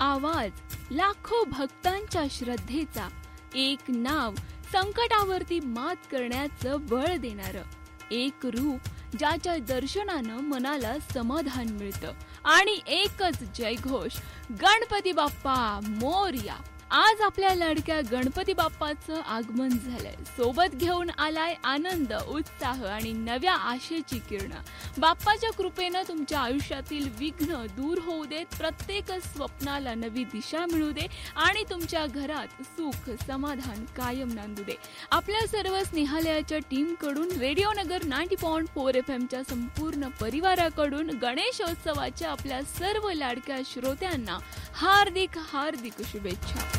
आवाज, लाखो भक्तांच्या श्रद्धेचा, एक नाव संकटावरती मात करण्याचं बळ देणारं, एक रूप ज्याच्या दर्शनानं मनाला समाधान मिळतं आणि एकच जयघोष, गणपती बाप्पा मोरया. आज आपल्या लाडक्या गणपती बाप्पाचं आगमन झालंय. सोबत घेऊन आलाय आनंद, उत्साह आणि नव्या आशेची किरणं. बाप्पाच्या कृपेनं तुमच्या आयुष्यातील विघ्न दूर होऊ देत, प्रत्येक स्वप्नाला नवी दिशा मिळू दे आणि तुमच्या घरात सुख समाधान कायम नांदू दे. आपल्या सर्व स्नेहालयाच्या टीम कडून, रेडिओ नगर 90.4 FM च्या संपूर्ण परिवाराकडून गणेशोत्सवाच्या आपल्या सर्व लाडक्या श्रोत्यांना हार्दिक हार्दिक शुभेच्छा.